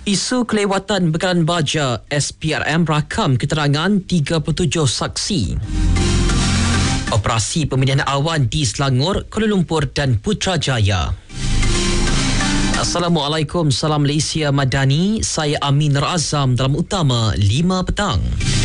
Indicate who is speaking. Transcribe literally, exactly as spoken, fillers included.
Speaker 1: Isu kelewatan bekalan baja, S P R M rakam keterangan tiga puluh tujuh saksi. Operasi pemilihan awan di Selangor, Kuala Lumpur dan Putrajaya. Assalamualaikum, salam Malaysia Madani. Saya Amin Razam dalam utama lima petang.